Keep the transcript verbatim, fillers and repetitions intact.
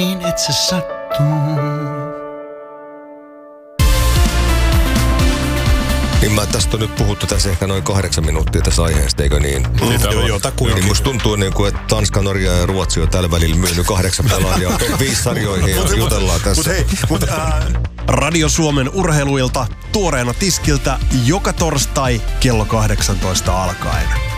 niin et se sattuu. Niin mä, tästä on nyt puhuttu tässä ehkä noin kahdeksan minuuttia tässä aiheesta, eikö niin? Mm, joo, joo, niin musta tuntuu, niin kuin, että Tanska, Norja ja Ruotsi on tällä välillä myynyt kahdeksan pelaajaa top viisi sarjoihin ja jutellaan tässä. Mut hei, mut, äh, Radio Suomen urheiluilta tuoreena tiskiltä joka torstai kello kahdeksantoista alkaen.